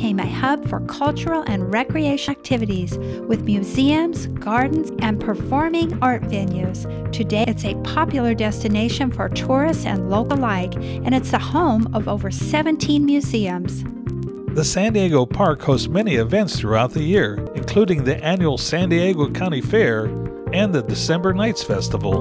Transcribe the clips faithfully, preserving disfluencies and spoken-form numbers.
became a hub for cultural and recreation activities with museums, gardens, and performing art venues. Today, it's a popular destination for tourists and local alike, and it's the home of over seventeen museums. The San Diego Park hosts many events throughout the year, including the annual San Diego County Fair and the December Nights Festival.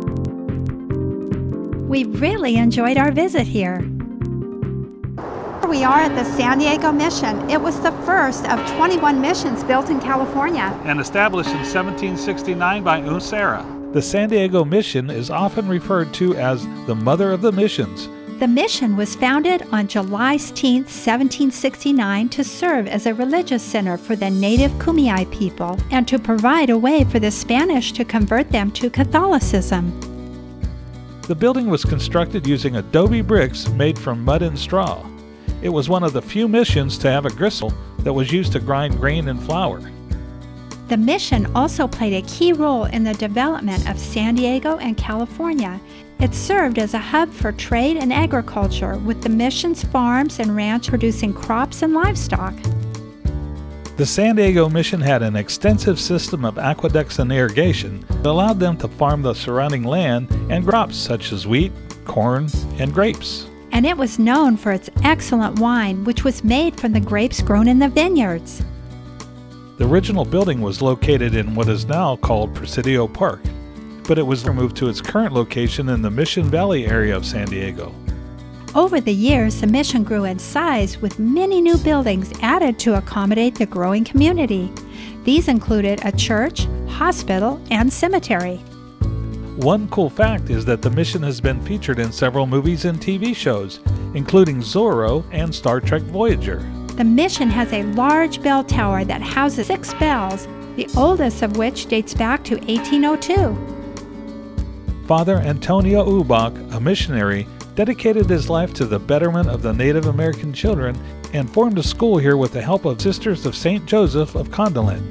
We really enjoyed our visit here. We are at the San Diego Mission. It was the first of twenty-one missions built in California and established in seventeen sixty-nine by Un Serra. The San Diego Mission is often referred to as the Mother of the Missions. The mission was founded on July tenth, seventeen sixty-nine to serve as a religious center for the native Kumeyaay people and to provide a way for the Spanish to convert them to Catholicism. The building was constructed using adobe bricks made from mud and straw. It was one of the few missions to have a gristle that was used to grind grain and flour. The mission also played a key role in the development of San Diego and California. It served as a hub for trade and agriculture, with the mission's farms and ranch producing crops and livestock. The San Diego Mission had an extensive system of aqueducts and irrigation that allowed them to farm the surrounding land and crops such as wheat, corn, and grapes. And it was known for its excellent wine, which was made from the grapes grown in the vineyards. The original building was located in what is now called Presidio Park, but it was removed to its current location in the Mission Valley area of San Diego. Over the years, the mission grew in size with many new buildings added to accommodate the growing community. These included a church, hospital, and cemetery. One cool fact is that the mission has been featured in several movies and T V shows, including Zorro and Star Trek Voyager. The mission has a large bell tower that houses six bells, the oldest of which dates back to eighteen oh two. Father Antonio Ubach, a missionary, dedicated his life to the betterment of the Native American children and formed a school here with the help of Sisters of Saint Joseph of Condolet.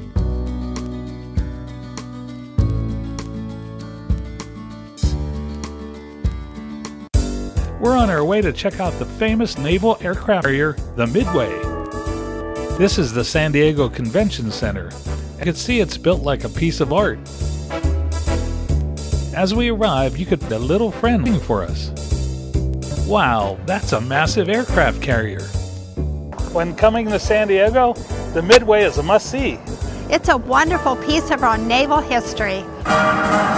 We're on our way to check out the famous naval aircraft carrier, the Midway. This is the San Diego Convention Center. You can see it's built like a piece of art. As we arrive, you could be a little friend waiting for us. Wow, that's a massive aircraft carrier. When coming to San Diego, the Midway is a must-see. It's a wonderful piece of our naval history.